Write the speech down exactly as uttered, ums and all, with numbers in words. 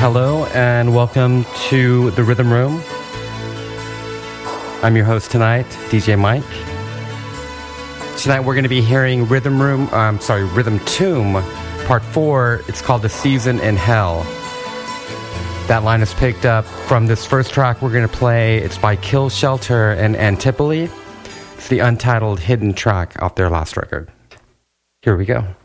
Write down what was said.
Hello and welcome to the Rhythm Room. I'm your host tonight, D J Mike. Tonight we're going to be hearing Rhythm Room, I'm um, sorry, Rhythm Tomb, Part four. It's called The Season in Hell. That line is picked up from this first track we're going to play. It's by Kill Shelter and Antipoli. It's the untitled hidden track off their last record. Here we go.